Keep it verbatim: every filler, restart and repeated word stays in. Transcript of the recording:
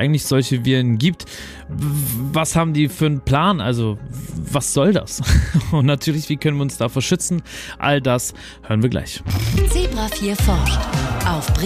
eigentlich solche Viren gibt. Was haben die für einen Plan? Also, was soll das? Und natürlich, wie können wir uns davor schützen? All das hören wir gleich. Zebra vier forscht auf